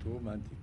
romântica.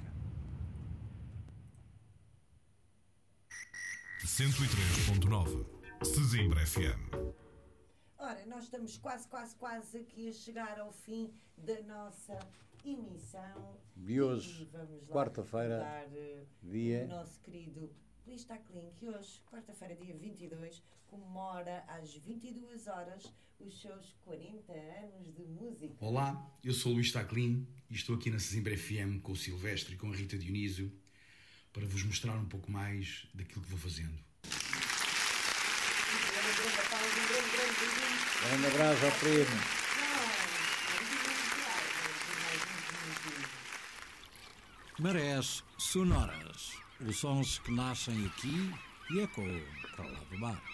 103.9 Sesimbra FM. Ora, nós estamos quase aqui a chegar ao fim da nossa emissão. De hoje, vamos lá quarta-feira, dia... o nosso querido Luís Taclin, que hoje, quarta-feira, dia 22, comemora às 22 horas os seus 40 anos de música. Olá, eu sou o Luís Taclin e estou aqui na Sesimbra FM com o Silvestre e com a Rita Dionísio para vos mostrar um pouco mais daquilo que vou fazendo. Um grande abraço ao primo. Marés sonoras. Os sons que nascem aqui e ecoam para lá do mar.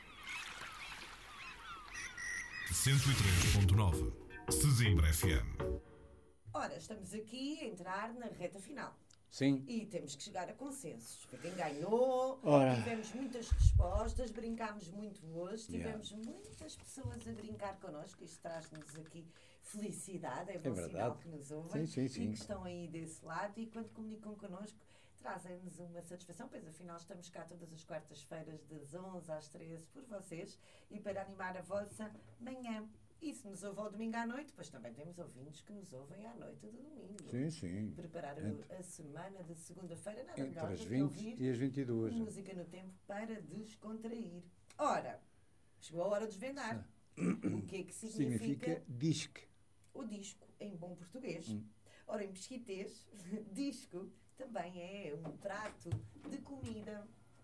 103.9 Sesimbra FM. Ora, estamos aqui a entrar na reta final. Sim. E temos que chegar a consensos. Foi quem ganhou, Ora. Tivemos muitas respostas, brincámos muito hoje, tivemos muitas pessoas a brincar connosco. Isto traz-nos aqui felicidade, é bom sinal que nos ouvem sim. e que estão aí desse lado. E quando comunicam connosco, trazem-nos uma satisfação, pois afinal estamos cá todas as quartas-feiras das 11 às 13 por vocês e para animar a vossa manhã. E se nos ouve ao domingo à noite, pois também temos ouvintes que nos ouvem à noite do domingo. Sim. Preparar a semana de segunda-feira, nada Entre melhor as do que 20 ouvir e as 22. música no tempo para descontrair. Ora, chegou a hora de desvendar. O que é que significa disque. o disco em bom português? Ora, em pesquitês, disco também é um prato de comida.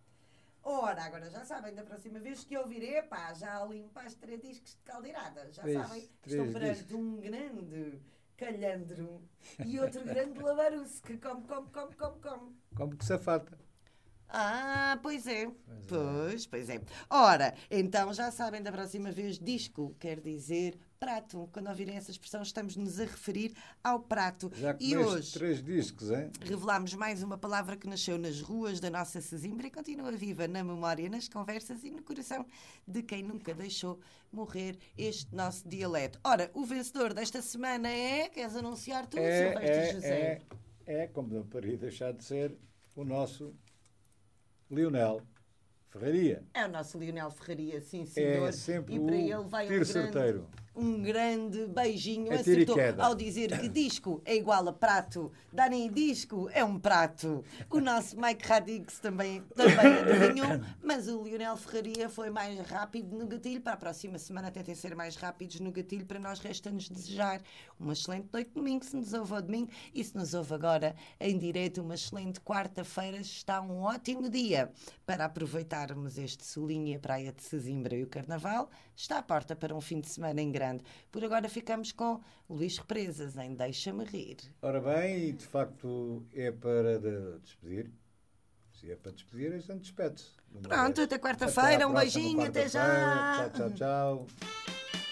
Ora, agora já sabem, da próxima vez que ouvirem, já limpa as 3 discos de caldeirada. Já sabem, estão perante um grande calhandro e outro grande lavaruço que come. Como que safata. Ah, pois é. Pois é. Ora, então já sabem, da próxima vez, disco quer dizer prato. Quando ouvirem essa expressão, estamos-nos a referir ao prato. Já e hoje 3 discos, hein? revelámos mais uma palavra que nasceu nas ruas da nossa Sesimbra e continua viva na memória, nas conversas e no coração de quem nunca deixou morrer este nosso dialeto. Ora, o vencedor desta semana é... Queres anunciar tu, Silvestre José? Como não poderia deixar de ser, o nosso Lionel Ferraria. É o nosso Lionel Ferraria, sim, senhor. É sempre e para ele vai tiro certeiro. Um grande beijinho. É Acertou tiriqueda. ao dizer que disco é igual a prato. Darem disco é um prato. O nosso Mike Radix também adivinhou, mas o Lionel Ferraria foi mais rápido no gatilho. Para a próxima semana tentem ser mais rápidos no gatilho. Para nós resta-nos desejar uma excelente noite de domingo, se nos ouve ao domingo. E se nos ouve agora em direto, uma excelente quarta-feira. Está um ótimo dia para aproveitarmos este solinho e a praia de Sesimbra e o Carnaval. Está à porta para um fim de semana em grande. Por agora ficamos com Luís Represas em Deixa-me Rir. Ora bem, e de facto é para despedir. Se é para despedir, a gente despede-se. Pronto, até quarta-feira. Um beijinho, até já. Tchau.